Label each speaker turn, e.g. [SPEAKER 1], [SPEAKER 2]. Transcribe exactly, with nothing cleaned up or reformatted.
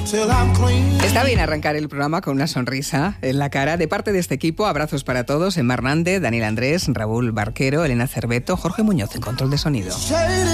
[SPEAKER 1] Está bien arrancar el programa con una sonrisa en la cara. De parte de este equipo, abrazos para todos. Emma Hernández, Daniel Andrés, Raúl Barquero, Elena Cerveto, Jorge Muñoz en control de sonido.